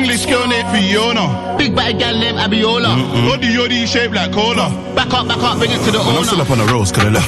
English girl named Fiona. Big bad gal named Abiola. Body yoddy shaped like cola. Back up, bring it to the owner. I'm still up on the roast, cause I left